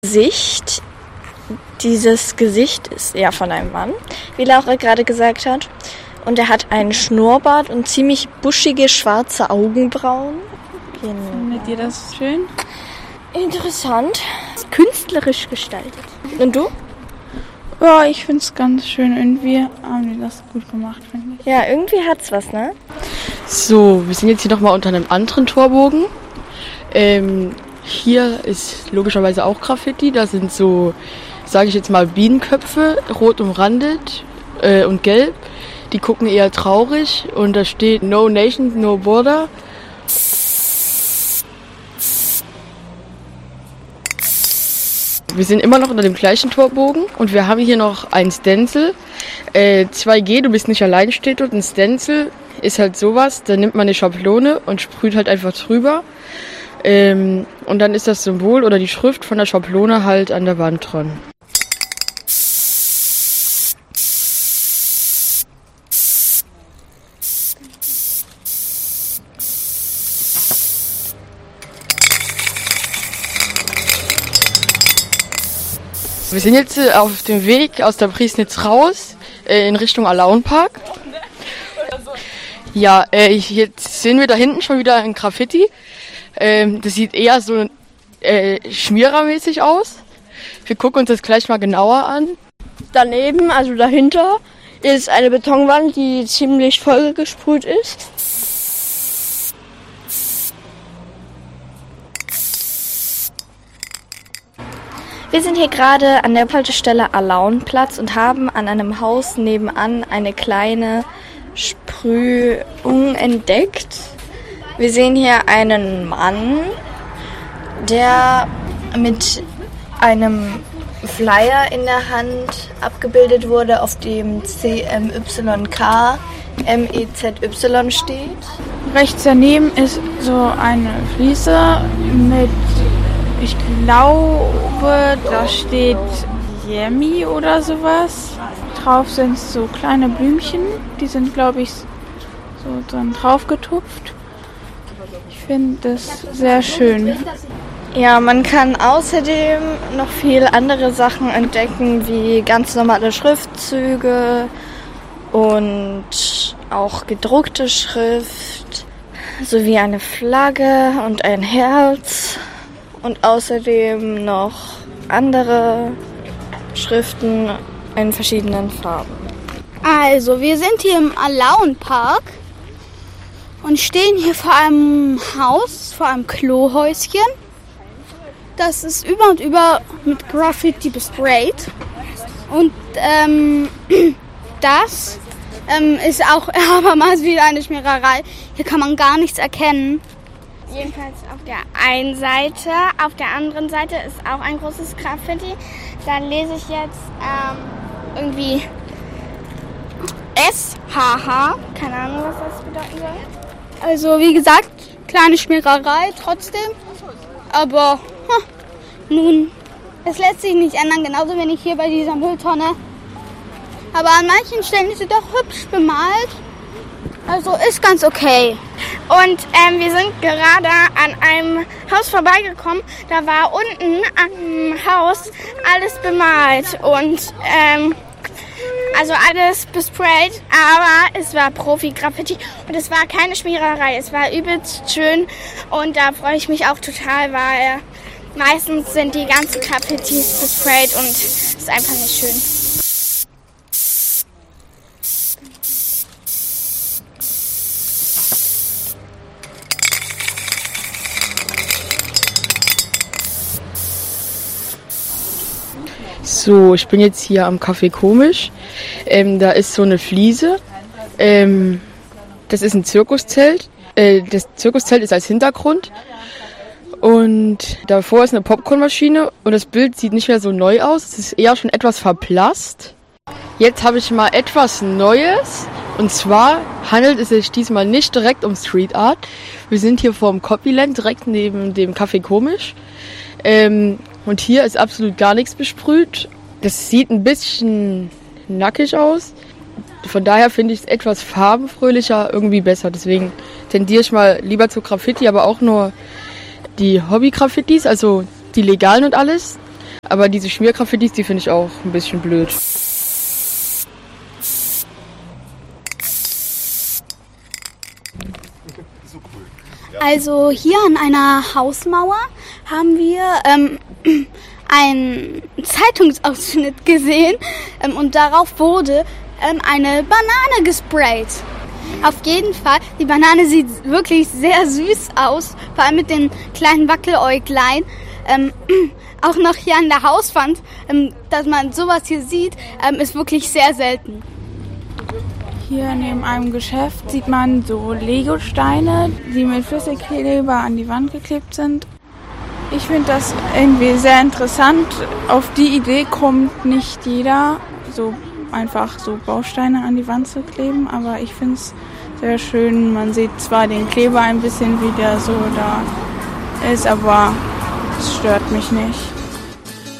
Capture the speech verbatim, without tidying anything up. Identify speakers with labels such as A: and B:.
A: Gesicht. Dieses Gesicht ist eher von einem Mann, wie Laura gerade gesagt hat. Und er hat einen Schnurrbart und ziemlich buschige schwarze Augenbrauen. Genau.
B: Findet ihr das schön?
A: Interessant. Künstlerisch gestaltet. Und du?
B: Ja, ich finde es ganz schön. Irgendwie haben die das gut gemacht, finde ich.
A: Ja, irgendwie hat's was, ne?
C: So, wir sind jetzt hier nochmal unter einem anderen Torbogen. Ähm, hier ist logischerweise auch Graffiti. Da sind so, sage ich jetzt mal, Bienenköpfe, rot umrandet äh, und gelb. Die gucken eher traurig und da steht No Nation, No Border. Wir sind immer noch unter dem gleichen Torbogen und wir haben hier noch ein Stencil. Äh, zwei G, du bist nicht allein, steht dort. Ein Stencil ist halt sowas, da nimmt man eine Schablone und sprüht halt einfach drüber. Ähm, und dann ist das Symbol oder die Schrift von der Schablone halt an der Wand dran. Wir sind jetzt auf dem Weg aus der Priesnitz raus äh, in Richtung Alaunpark. Ja, äh, jetzt sehen wir da hinten schon wieder ein Graffiti. Ähm, das sieht eher so äh, schmierermäßig aus. Wir gucken uns das gleich mal genauer an.
A: Daneben, also dahinter, ist eine Betonwand, die ziemlich vollgesprüht ist. Wir sind hier gerade an der Haltestelle Alaunplatz und haben an einem Haus nebenan eine kleine Sprühung entdeckt. Wir sehen hier einen Mann, der mit einem Flyer in der Hand abgebildet wurde, auf dem C M Y K M E Z Y steht.
B: Rechts daneben ist so eine Fliese mit, ich glaube, da steht Yummy oder sowas. Drauf sind so kleine Blümchen, die sind, glaube ich, so dann drauf getupft. Ich finde das sehr schön.
A: Ja, man kann außerdem noch viel andere Sachen entdecken, wie ganz normale Schriftzüge und auch gedruckte Schrift, sowie eine Flagge und ein Herz und außerdem noch andere Schriften in verschiedenen Farben.
D: Also, wir sind hier im Alaunpark und stehen hier vor einem Haus, vor einem Klohäuschen. Das ist über und über mit Graffiti besprayt. Und ähm, das ähm, ist auch abermals wieder eine Schmiererei. Hier kann man gar nichts erkennen.
E: Jedenfalls auf der einen Seite, auf der anderen Seite ist auch ein großes Graffiti. Da lese ich jetzt ähm, irgendwie S H H. Keine Ahnung, was das bedeuten soll.
D: Also wie gesagt, kleine Schmiererei trotzdem. Aber hm, nun, es lässt sich nicht ändern, genauso wenig hier bei dieser Mülltonne. Aber an manchen Stellen ist sie doch hübsch bemalt. Also ist ganz okay.
E: Und ähm, wir sind gerade an einem Haus vorbeigekommen. Da war unten am Haus alles bemalt und ähm, also alles besprayt, aber es war Profi-Graffiti und es war keine Schmiererei. Es war übelst schön und da freue ich mich auch total, weil meistens sind die ganzen Graffitis besprayt und es ist einfach nicht schön.
C: So, ich bin jetzt hier am Café Komisch. Ähm, da ist so eine Fliese. Ähm, das ist ein Zirkuszelt. Äh, das Zirkuszelt ist als Hintergrund. Und davor ist eine Popcornmaschine. Und das Bild sieht nicht mehr so neu aus. Es ist eher schon etwas verblasst. Jetzt habe ich mal etwas Neues. Und zwar handelt es sich diesmal nicht direkt um Street Art. Wir sind hier vorm Copyland, direkt neben dem Café Komisch. Ähm, Und hier ist absolut gar nichts besprüht. Das sieht ein bisschen nackig aus. Von daher finde ich es etwas farbenfröhlicher irgendwie besser. Deswegen tendiere ich mal lieber zu Graffiti, aber auch nur die Hobby-Graffitis, also die legalen und alles. Aber diese Schmiergraffitis, die finde ich auch ein bisschen blöd.
D: Also hier an einer Hausmauer haben wir ähm, einen Zeitungsausschnitt gesehen ähm, und darauf wurde ähm, eine Banane gesprayt. Auf jeden Fall, die Banane sieht wirklich sehr süß aus, vor allem mit den kleinen Wackeläuglein. Ähm, auch noch hier an der Hauswand, ähm, dass man sowas hier sieht, ähm, ist wirklich sehr selten.
B: Hier neben einem Geschäft sieht man so Lego-Steine, die mit Flüssigkleber an die Wand geklebt sind. Ich finde das irgendwie sehr interessant. Auf die Idee kommt nicht jeder, so einfach so Bausteine an die Wand zu kleben, aber ich finde es sehr schön. Man sieht zwar den Kleber ein bisschen, wie der so da ist, aber es stört mich nicht.